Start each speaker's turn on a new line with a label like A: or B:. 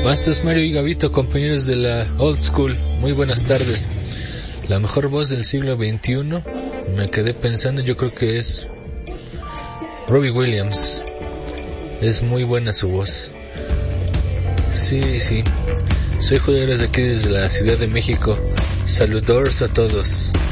A: Maestros Mario y Gavito, compañeros de la Old School, muy buenas tardes. La mejor voz del siglo XXI, me quedé pensando, yo creo que es Robbie Williams. Es muy buena su voz. Sí. Soy Julio desde aquí, desde la Ciudad de México. Saludos a todos.